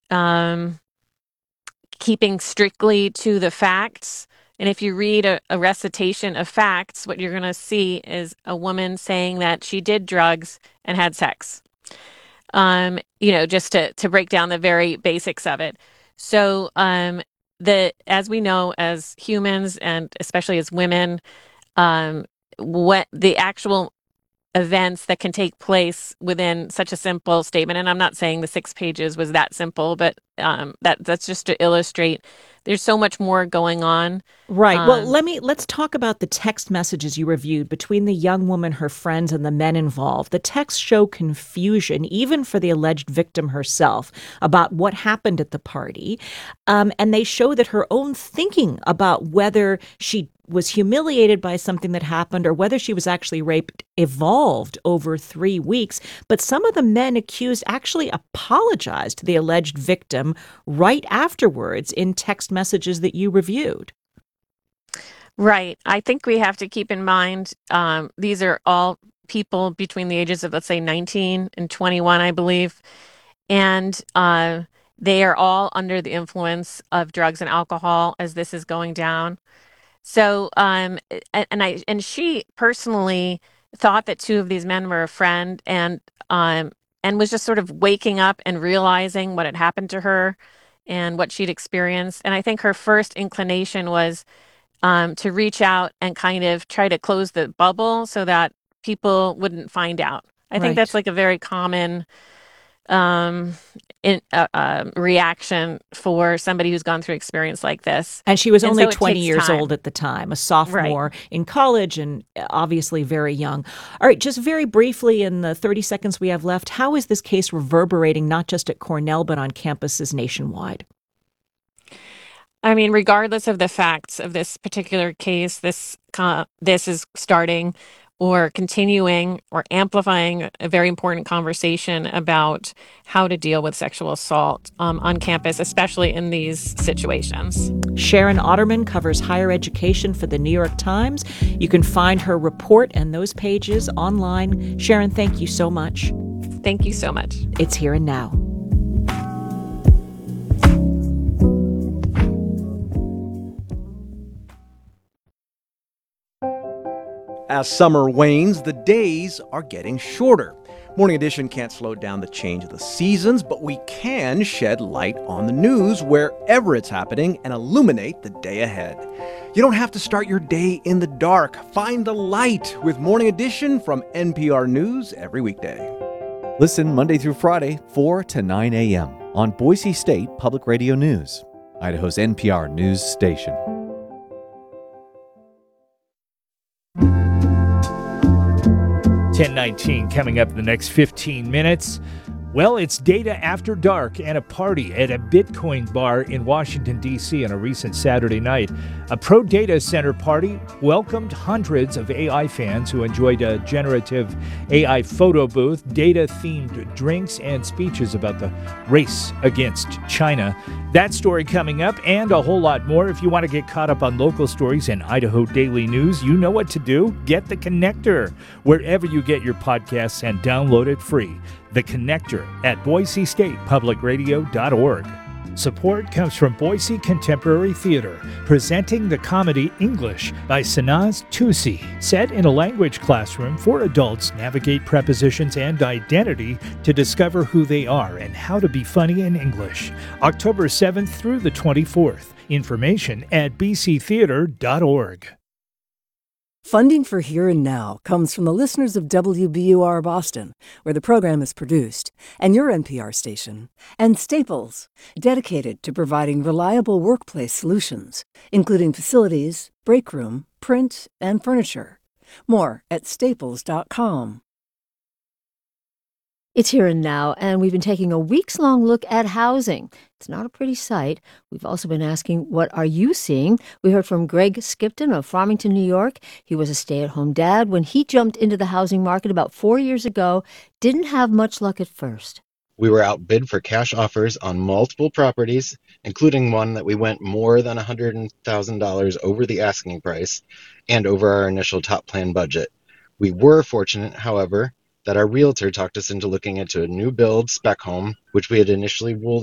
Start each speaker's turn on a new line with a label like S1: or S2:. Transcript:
S1: um, keeping strictly to the facts. And if you read a recitation of facts, what you're going to see is a woman saying that she did drugs and had sex. Just to break down the very basics of it. So, as we know, as humans and especially as women, what the actual events that can take place within such a simple statement. And I'm not saying the 6 pages was that simple, but that's just to illustrate there's so much more going on.
S2: Right. Well,
S1: Um,
S2: let's talk about the text messages you reviewed between the young woman, her friends, and the men involved. The texts show confusion, even for the alleged victim herself, about what happened at the party. And they show that her own thinking about whether she was humiliated by something that happened or whether she was actually raped evolved over 3 weeks. But some of the men accused actually apologized to the alleged victim right afterwards in text messages that you reviewed.
S1: right. I think we have to keep in mind these are all people between the ages of, let's say, 19 and 21, I believe. And they are all under the influence of drugs and alcohol as this is going down. So, and she personally thought that two of these men were a friend, and was just sort of waking up and realizing what had happened to her and what she'd experienced. And I think her first inclination was to reach out and kind of try to close the bubble so that people wouldn't find out. I think that's
S2: Right.
S1: like a very common um, reaction for somebody who's gone through experience like this.
S2: And she was
S1: And
S2: only
S1: so it
S2: 20
S1: takes
S2: years old
S1: time.
S2: at the time, a
S1: Right.
S2: sophomore in college and obviously very young. All right, just very briefly in the 30 seconds we have left, how is this case reverberating not just at Cornell but on campuses nationwide?
S1: I mean, regardless of the facts of this particular case, this is starting or continuing or amplifying a very important conversation about how to deal with sexual assault on campus, especially in these situations.
S2: Sharon Otterman covers higher education for the New York Times. You can find her report and those pages online. Sharon, thank you so much.
S1: Thank you so much.
S2: It's Here and Now.
S3: As summer wanes, the days are getting shorter. Morning Edition can't slow down the change of the seasons, but we can shed light on the news wherever it's happening and illuminate the day ahead. You don't have to start your day in the dark. Find the light with Morning Edition from NPR News every weekday.
S4: Listen Monday through Friday, 4 to 9 a.m. on Boise State Public Radio News, Idaho's NPR news station.
S5: 10:19 coming up in the next 15 minutes. Well, it's Data After Dark and a party at a Bitcoin bar in Washington, D.C. on a recent Saturday night. A pro data center party welcomed hundreds of AI fans who enjoyed a generative AI photo booth, data-themed drinks, and speeches about the race against China. That story coming up and a whole lot more. If you want to get caught up on local stories and Idaho Daily News, you know what to do. Get The Connector wherever you get your podcasts and download it free. The Connector at BoiseStatePublicRadio.org. Support comes from Boise Contemporary Theater, presenting the comedy English by Sanaz Tusi. Set in a language classroom for adults, navigate prepositions and identity to discover who they are and how to be funny in English. October 7th through the 24th. Information at bctheater.org.
S6: Funding for Here and Now comes from the listeners of WBUR Boston, where the program is produced, and your NPR station, and Staples, dedicated to providing reliable workplace solutions, including facilities, break room, print, and furniture. More at staples.com.
S7: It's Here and Now, and we've been taking a weeks-long look at housing. It's not a pretty sight. We've also been asking, what are you seeing? We heard from Greg Skipton of Farmington, New York. He was a stay-at-home dad when he jumped into the housing market about 4 years ago. Didn't have much luck at first.
S8: We were outbid for cash offers on multiple properties, including one that we went more than $100,000 over the asking price and over our initial top plan budget. We were fortunate, however, that our realtor talked us into looking into a new build spec home, which we had initially ruled